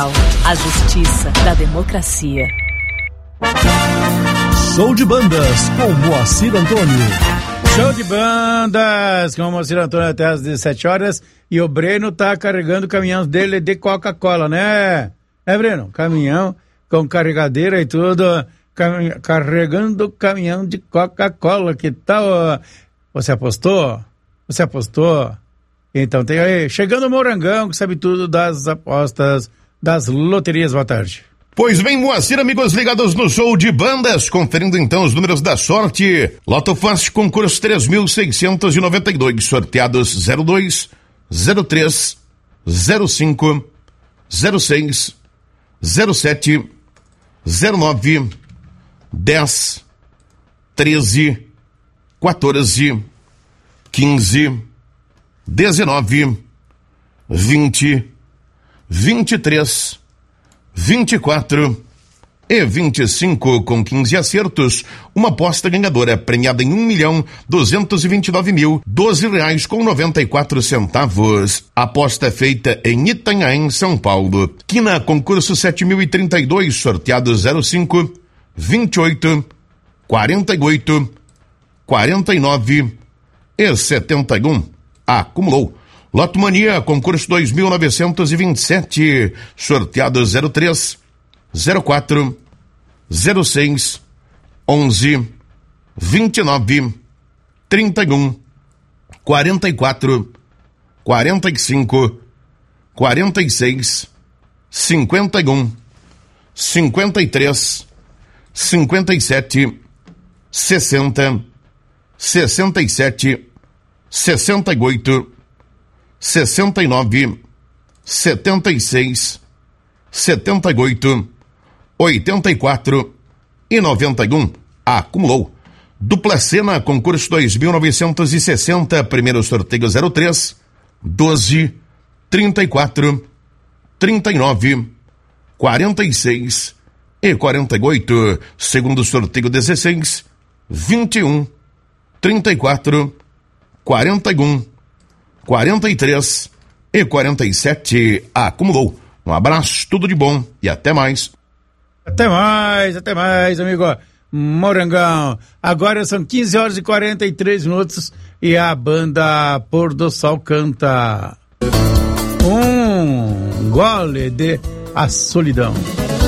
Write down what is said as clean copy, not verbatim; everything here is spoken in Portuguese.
A justiça da democracia. Show de bandas com Moacir Antônio. Show de bandas com Moacir Antônio até às 17 horas. E o Breno tá carregando o caminhão dele de Coca-Cola, né? É, Breno? Caminhão com carregadeira e tudo. Carregando o caminhão de Coca-Cola. Que tal? Você apostou? Você apostou? Então tem aí. Chegando o Morangão, que sabe tudo das apostas das loterias. Boa tarde. Pois bem, Moacir, amigos ligados no show de bandas, conferindo então os números da sorte. Loto Fácil, concurso 3.692, sorteados 02, 03, 05, 06, 07, 09, 10, 13, 14, 15, 19, 20, 23, 24 e 25, com 15 acertos, uma aposta ganhadora premiada em R$1.229.012,94. Aposta feita em Itanhaém, São Paulo. Quina, concurso 7.032, sorteado 05, 28, 48, 49 e 71. Acumulou. Loto Mania, concurso 2.927, sorteado 03, 04, 06, 11, 29, 31, 44, 45, 46, 51, 53, 57, 60, 67, 68, 69, 76, 78, 84 e 91. Acumulou. Dupla Cena, concurso 2.960, primeiro sorteio 03, 12, 34, 39, 46 e 48. Segundo sorteio 16, 21, 34, 41, 43 e 47. Acumulou. Um abraço, tudo de bom e até mais. Até mais, amigo Morangão. Agora são 15 horas e 43 minutos e a banda Pôr do Sol canta Um Gole de A Solidão.